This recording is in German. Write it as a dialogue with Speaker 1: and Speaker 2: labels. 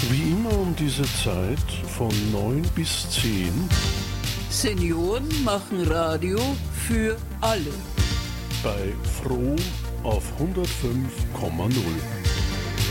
Speaker 1: Wie immer um diese Zeit von 9 bis 10.
Speaker 2: Senioren machen Radio für alle.
Speaker 1: Bei Froh auf 105,0.